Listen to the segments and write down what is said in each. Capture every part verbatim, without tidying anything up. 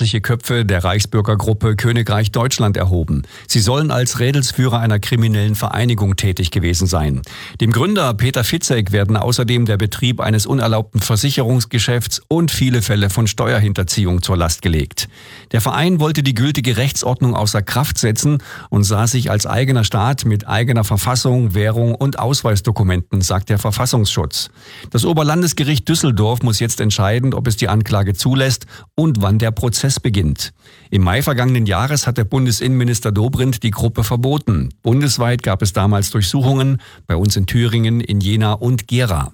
geistliche Köpfe der Reichsbürgergruppe Königreich Deutschland erhoben. Sie sollen als Rädelsführer einer kriminellen Vereinigung tätig gewesen sein. Dem Gründer Peter Fitzek werden außerdem der Betrieb eines unerlaubten Versicherungsgeschäfts und viele Fälle von Steuerhinterziehung zur Last gelegt. Der Verein wollte die gültige Rechtsordnung außer Kraft setzen und sah sich als eigener Staat mit eigener Verfassung, Währung und Ausweisdokumenten, sagt der Verfassungsschutz. Das Oberlandesgericht Düsseldorf muss jetzt entscheiden, ob es die Anklage zulässt und wann der Prozess beginnt. Im Mai vergangenen Jahres hat der Bundesinnenminister Dobrindt die Gruppe verboten. Bundesweit gab es damals Durchsuchungen, bei uns in Thüringen, in Jena und Gera.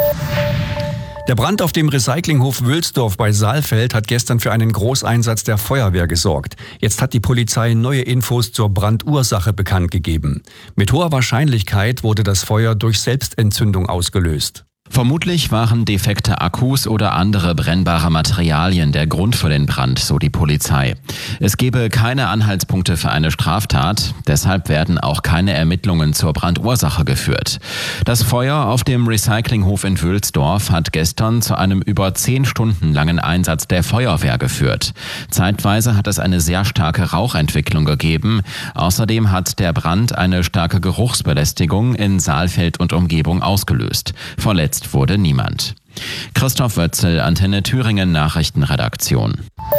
Der Brand auf dem Recyclinghof Wülsdorf bei Saalfeld hat gestern für einen Großeinsatz der Feuerwehr gesorgt. Jetzt hat die Polizei neue Infos zur Brandursache bekannt gegeben. Mit hoher Wahrscheinlichkeit wurde das Feuer durch Selbstentzündung ausgelöst. Vermutlich waren defekte Akkus oder andere brennbare Materialien der Grund für den Brand, so die Polizei. Es gebe keine Anhaltspunkte für eine Straftat, deshalb werden auch keine Ermittlungen zur Brandursache geführt. Das Feuer auf dem Recyclinghof in Wülsdorf hat gestern zu einem über zehn Stunden langen Einsatz der Feuerwehr geführt. Zeitweise hat es eine sehr starke Rauchentwicklung gegeben. Außerdem hat der Brand eine starke Geruchsbelästigung in Saalfeld und Umgebung ausgelöst. Verletzt wurde niemand. Christoph Wötzel, Antenne Thüringen Nachrichtenredaktion.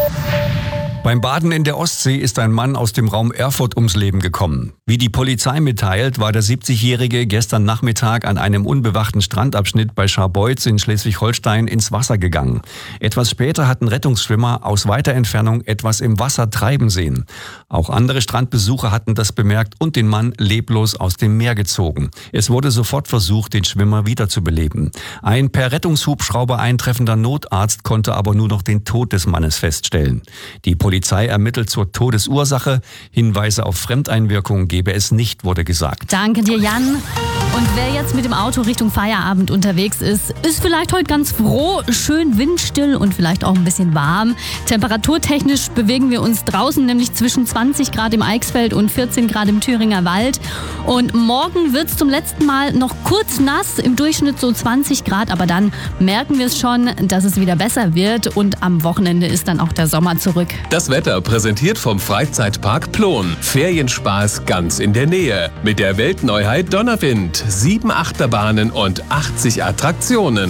Beim Baden in der Ostsee ist ein Mann aus dem Raum Erfurt ums Leben gekommen. Wie die Polizei mitteilt, war der siebzigjährige gestern Nachmittag an einem unbewachten Strandabschnitt bei Scharbeutz in Schleswig-Holstein ins Wasser gegangen. Etwas später hatten Rettungsschwimmer aus weiter Entfernung etwas im Wasser treiben sehen. Auch andere Strandbesucher hatten das bemerkt und den Mann leblos aus dem Meer gezogen. Es wurde sofort versucht, den Schwimmer wiederzubeleben. Ein per Rettungshubschrauber eintreffender Notarzt konnte aber nur noch den Tod des Mannes feststellen. Die Polizei Polizei ermittelt zur Todesursache. Hinweise auf Fremdeinwirkung gebe es nicht, wurde gesagt. Danke dir, Jan. Und wer jetzt mit dem Auto Richtung Feierabend unterwegs ist, ist vielleicht heute ganz froh. Schön windstill und vielleicht auch ein bisschen warm. Temperaturtechnisch bewegen wir uns draußen nämlich zwischen zwanzig Grad im Eichsfeld und vierzehn Grad im Thüringer Wald. Und morgen wird es zum letzten Mal noch kurz nass, im Durchschnitt so zwanzig Grad. Aber dann merken wir es schon, dass es wieder besser wird. Und am Wochenende ist dann auch der Sommer zurück. Das Wetter präsentiert vom Freizeitpark Plon. Ferienspaß ganz in der Nähe. Mit der Weltneuheit Donnerwind. Sieben Achterbahnen und achtzig Attraktionen.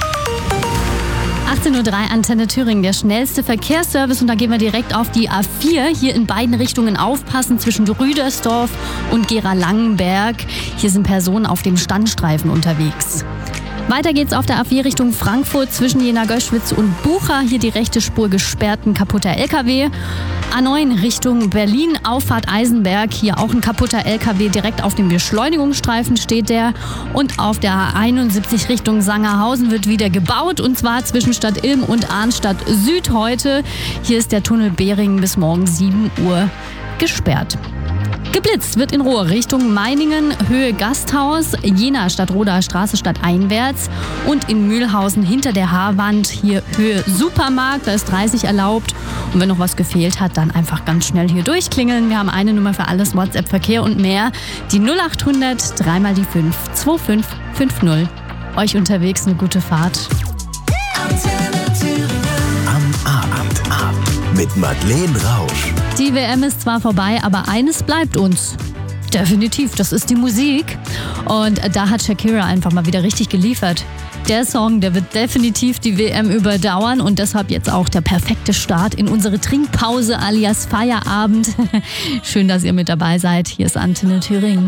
achtzehn Uhr drei Antenne Thüringen, der schnellste Verkehrsservice. Und da gehen wir direkt auf die A vier. Hier in beiden Richtungen aufpassen zwischen Rüdersdorf und Gera-Langenberg. Hier sind Personen auf dem Standstreifen unterwegs. Weiter geht's auf der A vier Richtung Frankfurt zwischen Jena-Göschwitz und Bucha. Hier die rechte Spur gesperrt, ein kaputter L K W. A neun Richtung Berlin, Auffahrt Eisenberg. Hier auch ein kaputter L K W, direkt auf dem Beschleunigungsstreifen steht der. Und auf der A einundsiebzig Richtung Sangerhausen wird wieder gebaut. Und zwar zwischen Stadt Ilm und Arnstadt Süd heute. Hier ist der Tunnel Behringen bis morgen sieben Uhr gesperrt. Geblitzt wird in Ruhr Richtung Meiningen, Höhe Gasthaus, Jena Stadtroder Straße stadteinwärts und in Mühlhausen hinter der Haarwand hier Höhe Supermarkt, da ist dreißig erlaubt. Und wenn noch was gefehlt hat, dann einfach ganz schnell hier durchklingeln. Wir haben eine Nummer für alles, WhatsApp, Verkehr und mehr. Die null acht hundert, dreimal die fünf, zwei fünf fünf null. Euch unterwegs eine gute Fahrt. Am Abend ab mit Madeleine Rausch. Die W M ist zwar vorbei, aber eines bleibt uns. Definitiv, das ist die Musik. Und da hat Shakira einfach mal wieder richtig geliefert. Der Song, der wird definitiv die W M überdauern und deshalb jetzt auch der perfekte Start in unsere Trinkpause alias Feierabend. Schön, dass ihr mit dabei seid. Hier ist Antenne Thüringen.